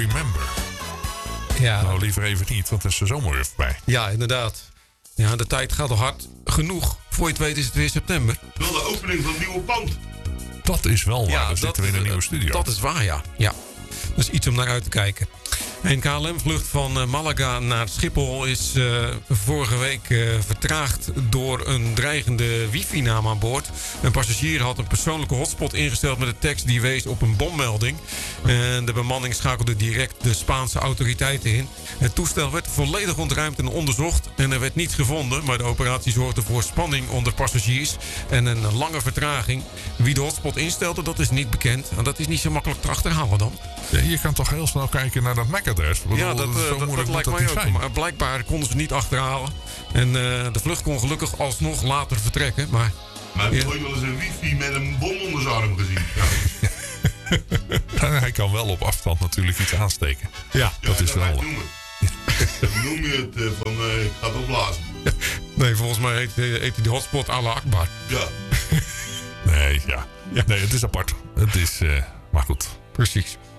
Remember. Ja. Nou, liever even niet, want het is er zo mooi voorbij. Ja, inderdaad. Ja, de tijd gaat al hard genoeg. Voor je het weet is het weer september. Wel de opening van het nieuwe pand. Dat is wel waar. Dan zitten we in een nieuwe studio. Dat is waar, ja. Dat is iets om naar uit te kijken. Een KLM-vlucht van Malaga naar Schiphol is vorige week vertraagd door een dreigende wifi-naam aan boord. Een passagier had een persoonlijke hotspot ingesteld met een tekst die wees op een bommelding. En de bemanning schakelde direct de Spaanse autoriteiten in. Het toestel werd volledig ontruimd en onderzocht en er werd niets gevonden. Maar de operatie zorgde voor spanning onder passagiers en een lange vertraging. Wie de hotspot instelde, dat is niet bekend. En dat is niet zo makkelijk te achterhalen dan. Ja, je kan toch heel snel kijken naar dat MAC-adres. Ja, dat lijkt mij ook. Maar blijkbaar konden ze het niet achterhalen. En de vlucht kon gelukkig alsnog later vertrekken. Maar heb je ooit wel eens een wifi met een bom onder zijn arm gezien? Hij kan wel op afstand natuurlijk iets aansteken. Ja, dat is wel... Dan noem je het van ik ga het opblazen. Nee, volgens mij heet hij de hotspot Allah Akbar. Ja. Nee, het is apart. Het is... maar goed. Precies.